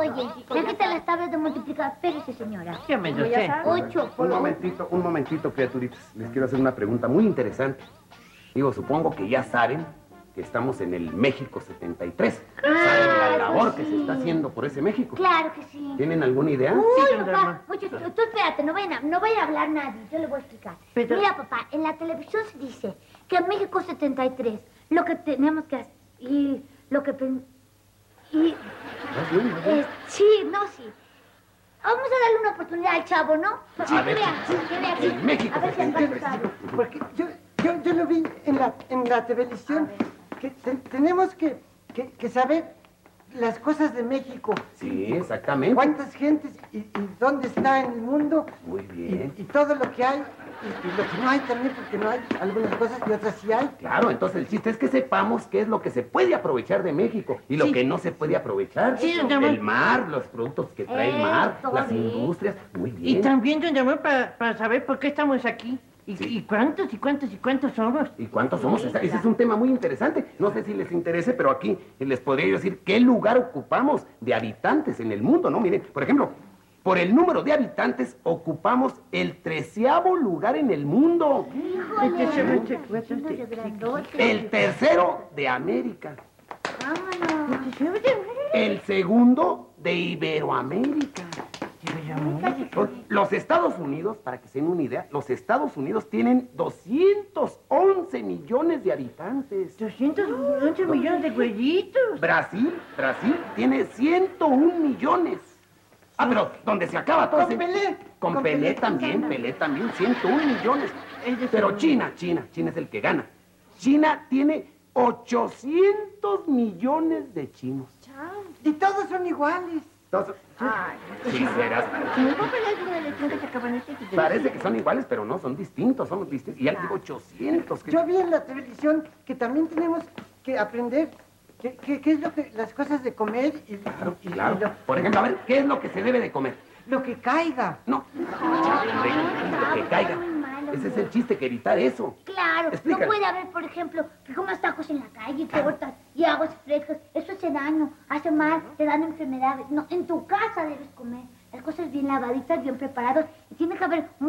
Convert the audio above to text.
Oye, me quita las tablas de multiplicar. Espérese, señora. Ya me lo sé. 8 por Un momentito, criaturitas. Les quiero hacer una pregunta muy interesante. Digo, supongo que ya saben que estamos en el México 73. ¿Saben la labor que se está haciendo por ese México? Claro que sí. ¿Tienen alguna idea? Uy, Sí, papá, mucho, tú espérate, no vayan a hablar nadie, yo le voy a explicar. Pero... Mira, papá, en la televisión se dice que en México 73 lo que tenemos que hacer y lo que... sí. Vamos a darle una oportunidad al chavo, ¿no? A ver, que vea. el México A ver si 73. sabe. Porque yo lo vi en la televisión, que tenemos que saber las cosas de México. Sí, exactamente. Cuántas gentes y dónde está en el mundo. Muy bien. Y todo lo que hay y lo que no hay también, porque no hay algunas cosas y otras sí hay. Claro, entonces el chiste es que sepamos qué es lo que se puede aprovechar de México y lo que no se puede aprovechar. Sí, don Ramón. El mar, los productos que trae el mar, Todo las bien. industrias. Muy bien. Y también, don Ramón, para saber por qué estamos aquí. Sí. ¿Y cuántos somos? ¿Y cuántos somos? Ese es un tema muy interesante. No sé si les interese, pero aquí les podría yo decir qué lugar ocupamos de habitantes en el mundo, ¿no? Miren, por ejemplo, por el número de habitantes ocupamos el 13º lugar en el mundo. El tercero de América. Vámonos. El segundo de Iberoamérica. Los Estados Unidos, para que se den una idea, los Estados Unidos tienen 211 millones de habitantes. 211 millones de güeyitos. Brasil tiene 101 millones. Ah, pero donde se acaba todo. Con Pelé. Con Pelé también, 101 millones. Pero China es el que gana. China tiene 800 millones de chinos. Y todos son iguales. Entonces, sí, serás. Parece Parece que son iguales, pero no, son distintos. Y ya les digo 800. Yo vi en la televisión que también tenemos que aprender qué es lo que las cosas de comer y Claro. Por ejemplo, a ver, ¿qué es lo que se debe de comer? lo que caiga. No, lo que caiga. Ese es el chiste, que evitar eso. Claro, Explícale. no puede haber, por ejemplo, que comas tacos en la calle, tortas y aguas frescas. Eso hace daño, hace mal, te dan enfermedades. No, en tu casa debes comer las cosas bien lavaditas, bien preparadas. Y tiene que haber